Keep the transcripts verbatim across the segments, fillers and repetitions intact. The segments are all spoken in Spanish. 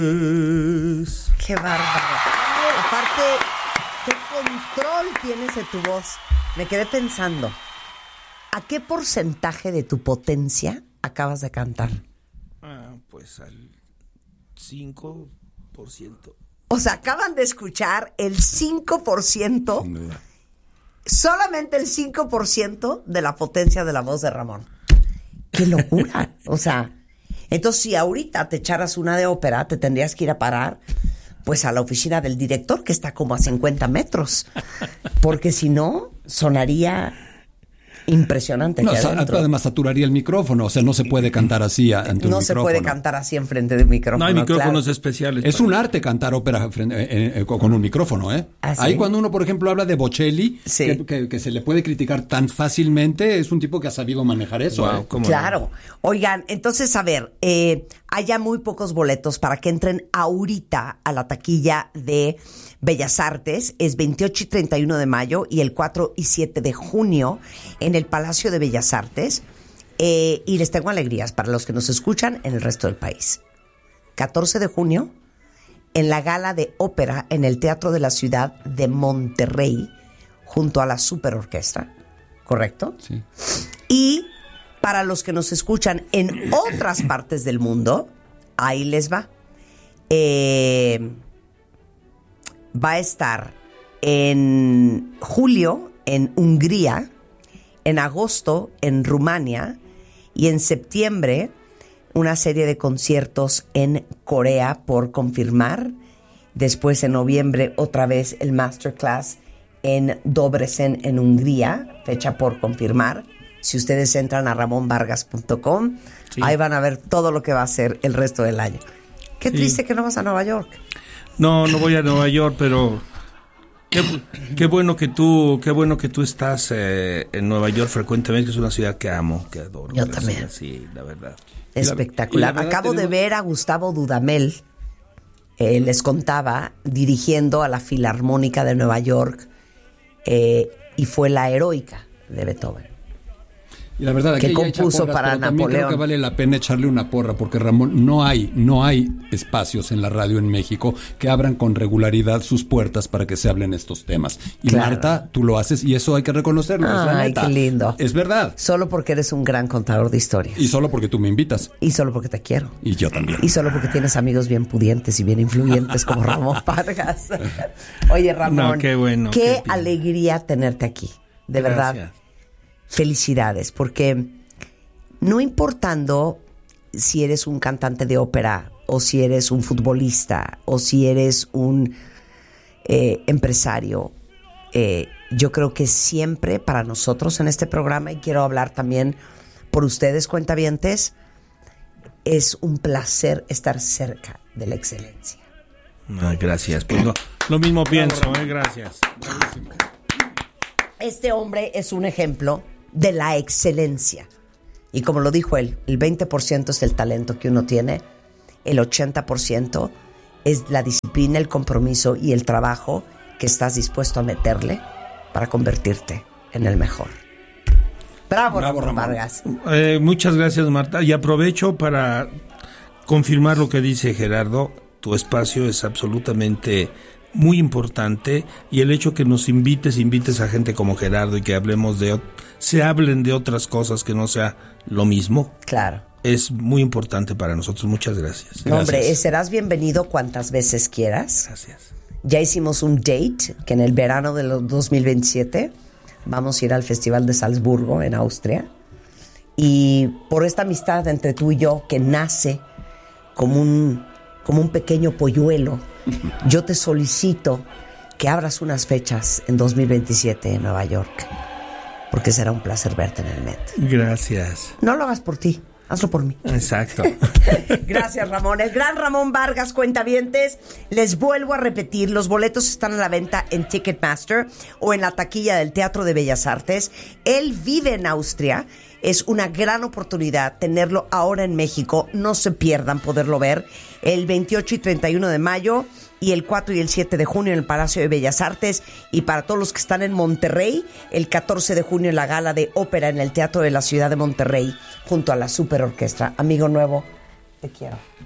Qué bárbaro. Aparte, qué control tienes de tu voz. Me quedé pensando, ¿a qué porcentaje de tu potencia acabas de cantar? Ah, pues al cinco por ciento. O sea, acaban de escuchar el cinco por ciento, solamente el cinco por ciento de la potencia de la voz de Ramón. ¡Qué locura! O sea, entonces si ahorita te echaras una de ópera, te tendrías que ir a parar pues a la oficina del director, que está como a cincuenta metros. Porque si no, sonaría impresionante. No, además saturaría el micrófono, o sea, no se puede cantar así ante un micrófono. No se puede cantar así enfrente de un micrófono. No hay micrófonos claro. especiales. Es un arte cantar ópera frente, eh, eh, con un micrófono, ¿eh? ¿Ah, sí? Ahí cuando uno, por ejemplo, habla de Bocelli, sí. que, que, que se le puede criticar tan fácilmente, es un tipo que ha sabido manejar eso. Wow, ¿eh? ¿cómo claro. no? Oigan, entonces, a ver, eh, hay ya muy pocos boletos para que entren ahorita a la taquilla de Bellas Artes. Es veintiocho y treinta y uno de mayo y el cuatro y siete de junio en el Palacio de Bellas Artes. Eh, y les tengo alegrías para los que nos escuchan en el resto del país. catorce de junio en la Gala de Ópera en el Teatro de la Ciudad de Monterrey junto a la Super Orquesta. ¿Correcto? Sí. Y para los que nos escuchan en otras partes del mundo, ahí les va. Eh, va a estar en julio en Hungría, en agosto en Rumania y en septiembre una serie de conciertos en Corea por confirmar. Después en noviembre otra vez el masterclass en Debrecen en Hungría, fecha por confirmar. Si ustedes entran a ramon vargas punto com, sí. Ahí van a ver todo lo que va a ser el resto del año. Qué sí. Triste que no vas a Nueva York. No, no voy a Nueva York, pero qué, qué bueno que tú, qué bueno que tú estás eh, en Nueva York frecuentemente, que es una ciudad que amo, que adoro. Yo también. Sí, la verdad. Espectacular. La, la verdad Acabo tenemos... de ver a Gustavo Dudamel, eh, les contaba, dirigiendo a la Filarmónica de Nueva York, eh, y fue La Heroica de Beethoven. Y la verdad, aquí que compuso porras, para Napoleón. Creo que vale la pena echarle una porra, porque Ramón, no hay, no hay espacios en la radio en México que abran con regularidad sus puertas para que se hablen estos temas. Y claro. Marta, tú lo haces y eso hay que reconocerlo. Ay, es la neta. Qué lindo. Es verdad. Solo porque eres un gran contador de historias. Y solo porque tú me invitas. Y solo porque te quiero. Y yo también. Y solo porque tienes amigos bien pudientes y bien influyentes como Ramón Vargas. Oye, Ramón, no, qué bueno. Qué, qué alegría tenerte aquí. De verdad. Gracias. Felicidades, porque no importando si eres un cantante de ópera o si eres un futbolista o si eres un eh, empresario, eh, yo creo que siempre para nosotros en este programa, y quiero hablar también por ustedes, cuentavientes, es un placer estar cerca de la excelencia. Ay, gracias. Pues lo, lo mismo pienso, eh, gracias. Este hombre es un ejemplo de la excelencia. Y como lo dijo él, el veinte por ciento es el talento que uno tiene, el ochenta por ciento es la disciplina, el compromiso y el trabajo que estás dispuesto a meterle para convertirte en el mejor. Bravo, Bravo Ramón Vargas. Eh, muchas gracias, Marta. Y aprovecho para confirmar lo que dice Gerardo. Tu espacio es absolutamente muy importante, y el hecho que nos invites, invites a gente como Gerardo y que hablemos de, se hablen de otras cosas que no sea lo mismo. Claro. Es muy importante para nosotros. Muchas gracias. No, hombre, serás bienvenido cuantas veces quieras. Gracias. Ya hicimos un date que en el verano del dos mil veintisiete vamos a ir al Festival de Salzburgo en Austria, y por esta amistad entre tú y yo que nace como un, como un pequeño polluelo, yo te solicito que abras unas fechas en dos mil veintisiete en Nueva York, porque será un placer verte en el Met. Gracias. No lo hagas por ti, hazlo por mí. Exacto. Gracias, Ramón. El gran Ramón Vargas, cuentavientes. Les vuelvo a repetir, los boletos están a la venta en Ticketmaster o en la taquilla del Teatro de Bellas Artes. Él vive en Austria. Es una gran oportunidad tenerlo ahora en México. No se pierdan poderlo ver el veintiocho y treinta y uno de mayo y el cuatro y el siete de junio en el Palacio de Bellas Artes. Y para todos los que están en Monterrey, el catorce de junio en la Gala de Ópera en el Teatro de la Ciudad de Monterrey junto a la Super Orquesta. Amigo nuevo, te quiero.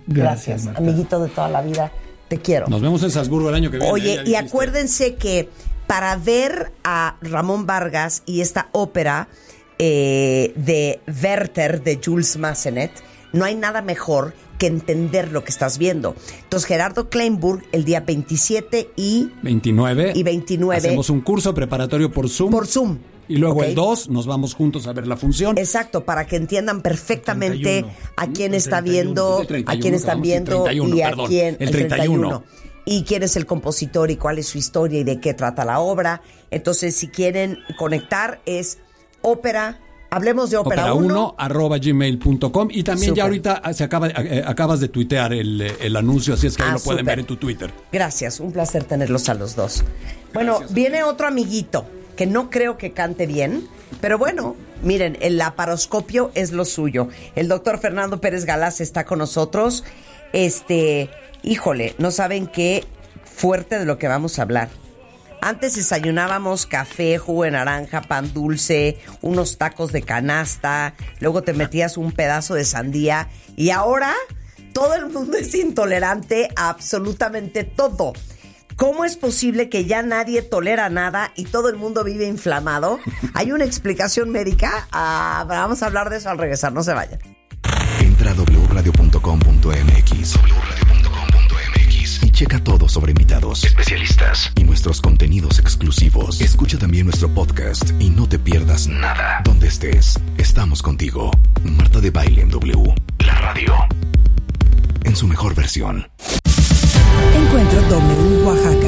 Gracias, Marta. amiguito de toda la vida. Te quiero. Nos vemos en Salzburgo el año que viene. Oye, y acuérdense que para ver a Ramón Vargas y esta ópera eh, de Werther de Jules Massenet, no hay nada mejor que entender lo que estás viendo. Entonces, Gerardo Kleinburg, el día veintisiete y veintinueve y veintinueve hacemos un curso preparatorio por Zoom. Por Zoom. Y luego Okay. el dos nos vamos juntos a ver la función. Exacto, para que entiendan perfectamente treinta y uno. a quién El está treinta y uno. viendo, Es el treinta y a uno, quién están cabrón, sí, viendo treinta y uno, y a perdón. quién El treinta y uno. y quién es el compositor y cuál es su historia y de qué trata la obra. Entonces, si quieren conectar, es ópera, hablemos de ópera uno, arroba gmail punto com y también Super. ya ahorita se acaba, eh, acabas de tuitear el, el anuncio, así es que ahí Ah, lo pueden super. ver en tu Twitter. Gracias, un placer tenerlos a los dos. Bueno, Gracias. viene otro amiguito que no creo que cante bien, pero bueno, miren, el laparoscopio es lo suyo. El doctor Fernando Pérez Galás está con nosotros. Este, híjole, no saben qué fuerte de lo que vamos a hablar. Antes desayunábamos café, jugo de naranja, pan dulce, unos tacos de canasta, luego te metías un pedazo de sandía y ahora todo el mundo es intolerante a absolutamente todo. ¿Cómo es posible que ya nadie tolera nada y todo el mundo vive inflamado? ¿Hay una explicación médica? Ah, vamos a hablar de eso al regresar, no se vayan. Entra a doble u radio punto com punto m x doble u radio punto com punto m x y checa todo sobre invitados, especialistas y nuestros contenidos exclusivos. Escucha también nuestro podcast y no te pierdas nada. Donde estés, estamos contigo. Marta de Baile en W, la radio, en su mejor versión. Encuentro W Oaxaca.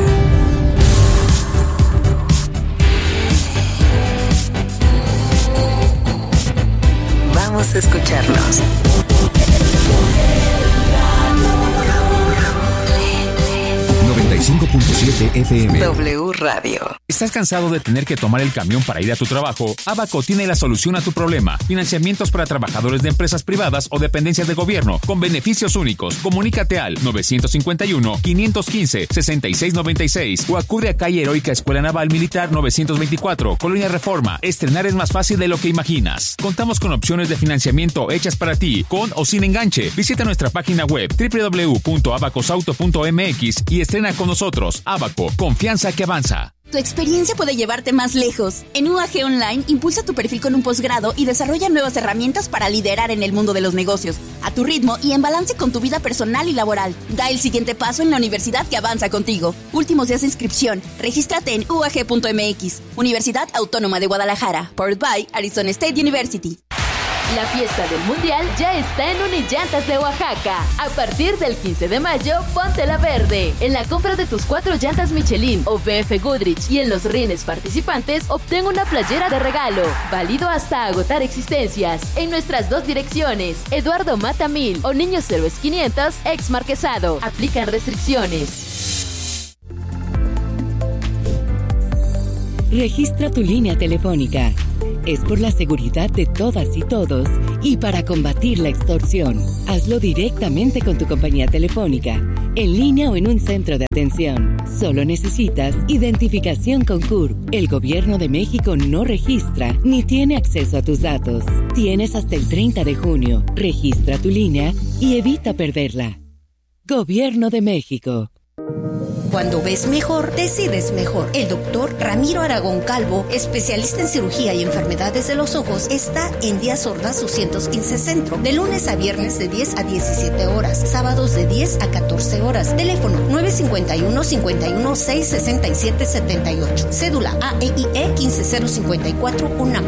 Vamos a escucharnos. noventa y cinco punto siete F M. W Radio. ¿Estás cansado de tener que tomar el camión para ir a tu trabajo? Abaco tiene la solución a tu problema. Financiamientos para trabajadores de empresas privadas o dependencias de gobierno con beneficios únicos. Comunícate al nueve cinco uno, cinco uno cinco, seis seis nueve seis o acude a calle Heroica Escuela Naval Militar novecientos veinticuatro, Colonia Reforma. Estrenar es más fácil de lo que imaginas. Contamos con opciones de financiamiento hechas para ti, con o sin enganche. Visita nuestra página web doble u doble u doble u punto abacosauto punto m x y estrena con nosotros. Abaco, confianza que avanza. Tu experiencia puede llevarte más lejos. En U A G Online, impulsa tu perfil con un posgrado y desarrolla nuevas herramientas para liderar en el mundo de los negocios, a tu ritmo y en balance con tu vida personal y laboral. Da el siguiente paso en la universidad que avanza contigo. Últimos días de inscripción. Regístrate en u a g punto m x. Universidad Autónoma de Guadalajara. Powered by Arizona State University. La fiesta del Mundial ya está en Unillantas de Oaxaca. A partir del quince de mayo, póntela verde. En la compra de tus cuatro llantas Michelin o B F Goodrich y en los rines participantes, obtén una playera de regalo. Válido hasta agotar existencias. En nuestras dos direcciones, Eduardo Mata mil o Niños Héroes quinientos, ex Marquesado. Aplican restricciones. Registra tu línea telefónica. Es por la seguridad de todas y todos y para combatir la extorsión. Hazlo directamente con tu compañía telefónica, en línea o en un centro de atención. Solo necesitas identificación con C U R P. El Gobierno de México no registra ni tiene acceso a tus datos. Tienes hasta el treinta de junio. Registra tu línea y evita perderla. Gobierno de México. Cuando ves mejor, decides mejor. El doctor Ramiro Aragón Calvo, especialista en cirugía y enfermedades de los ojos, está en Díaz Ordaz doscientos quince Centro, de lunes a viernes de diez a diecisiete horas, sábados de diez a catorce horas. Teléfono nueve cinco uno, cinco uno seis, seis siete siete ocho. Cédula A E I E quince cero cincuenta y cuatro UNAM.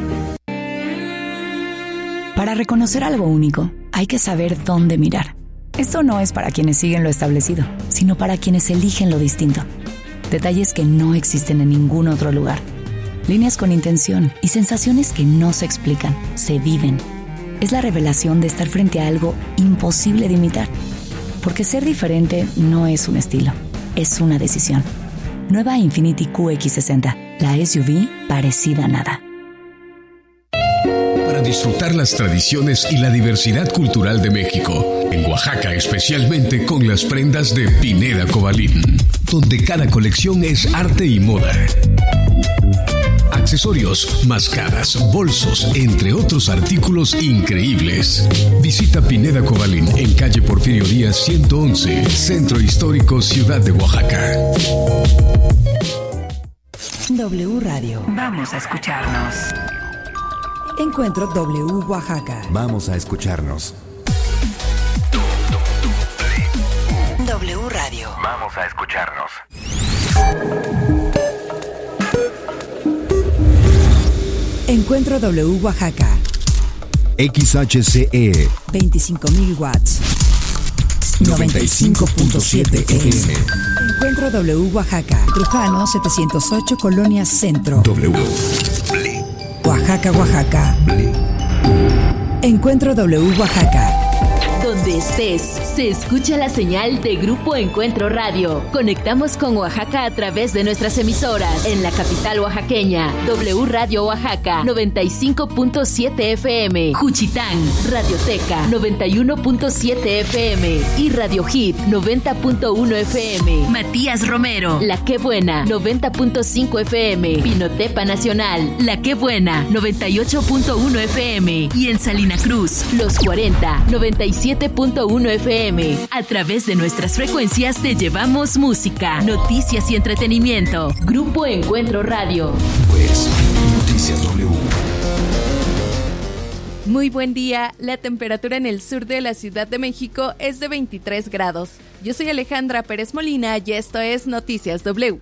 Para reconocer algo único, hay que saber dónde mirar. Esto no es para quienes siguen lo establecido, sino para quienes eligen lo distinto. Detalles que no existen en ningún otro lugar. Líneas con intención y sensaciones que no se explican, se viven. Es la revelación de estar frente a algo imposible de imitar. Porque ser diferente no es un estilo, es una decisión. Nueva Infiniti Q X sesenta, la S U V parecida a nada. Para disfrutar las tradiciones y la diversidad cultural de México, en Oaxaca especialmente con las prendas de Pineda Cobalín, donde cada colección es arte y moda. accesorios, mascaras, bolsos, entre otros artículos increíbles. Visita Pineda Cobalín en calle Porfirio Díaz ciento once, Centro Histórico, Ciudad de Oaxaca. W Radio. Vamos a escucharnos. Encuentro W Oaxaca. Vamos a escucharnos. W Radio. Vamos a escucharnos. Encuentro W Oaxaca. X H C E veinticinco mil watts. noventa y cinco punto siete F M. Encuentro W Oaxaca. Trujano setecientos ocho, Colonia Centro. W. Oaxaca, Oaxaca. Encuentro W Oaxaca. Donde estés, se escucha la señal de Grupo Encuentro Radio. Conectamos con Oaxaca a través de nuestras emisoras. En la capital oaxaqueña, W Radio Oaxaca, noventa y cinco punto siete F M. Juchitán, Radioteca, noventa y uno punto siete F M. Y Radio Hit, noventa punto uno F M. Matías Romero, La Que Buena, noventa punto cinco F M. Pinotepa Nacional, La Que Buena, noventa y ocho punto uno F M. Y en Salina Cruz, Los cuarenta, noventa y siete punto uno F M. A través de nuestras frecuencias te llevamos música, noticias y entretenimiento. Grupo Encuentro Radio. Pues, Noticias W. Muy buen día. La temperatura en el sur de la Ciudad de México es de veintitrés grados. Yo soy Alejandra Pérez Molina y esto es Noticias W.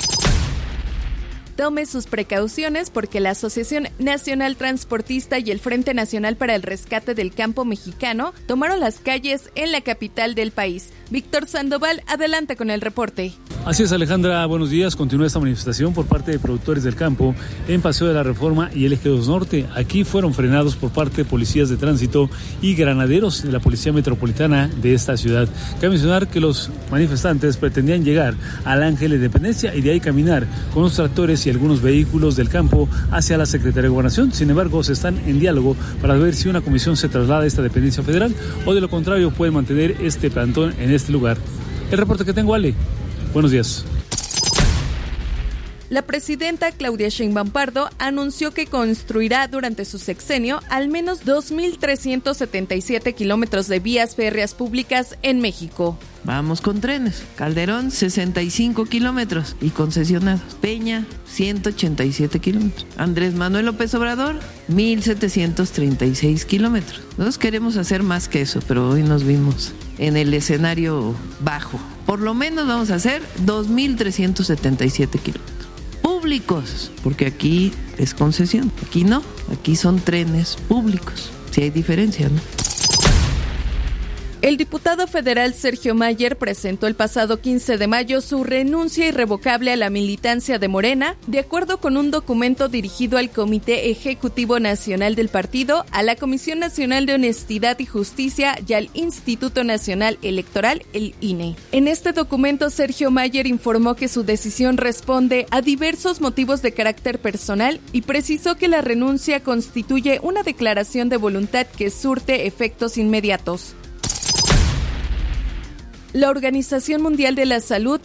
Tome sus precauciones porque la Asociación Nacional Transportista y el Frente Nacional para el Rescate del Campo Mexicano tomaron las calles en la capital del país. Víctor Sandoval, adelante con el reporte. Así es, Alejandra, buenos días. Continúa esta manifestación por parte de productores del campo en Paseo de la Reforma y el Eje dos Norte. Aquí fueron frenados por parte de policías de tránsito y granaderos de la Policía Metropolitana de esta ciudad. Cabe mencionar que los manifestantes pretendían llegar al Ángel de Independencia y de ahí caminar con los tractores y algunos vehículos del campo hacia la Secretaría de Gobernación. Sin embargo, se están en diálogo para ver si una comisión se traslada a esta dependencia federal o de lo contrario pueden mantener este plantón en este lugar. El reporte que tengo, Ale. Buenos días. La presidenta Claudia Sheinbaum Pardo anunció que construirá durante su sexenio al menos dos mil trescientos setenta y siete kilómetros de vías férreas públicas en México. Vamos con trenes. Calderón, sesenta y cinco kilómetros y concesionados. Peña, ciento ochenta y siete kilómetros. Andrés Manuel López Obrador, mil setecientos treinta y seis kilómetros. Nosotros queremos hacer más que eso, pero hoy nos vimos en el escenario bajo. Por lo menos vamos a hacer dos mil trescientos setenta y siete kilómetros. Públicos, porque aquí es concesión. Aquí no, aquí son trenes públicos. Sí hay diferencia, ¿no? El diputado federal Sergio Mayer presentó el pasado quince de mayo su renuncia irrevocable a la militancia de Morena, de acuerdo con un documento dirigido al Comité Ejecutivo Nacional del partido, a la Comisión Nacional de Honestidad y Justicia y al Instituto Nacional Electoral, el I N E. En este documento, Sergio Mayer informó que su decisión responde a diversos motivos de carácter personal y precisó que la renuncia constituye una declaración de voluntad que surte efectos inmediatos. La Organización Mundial de la Salud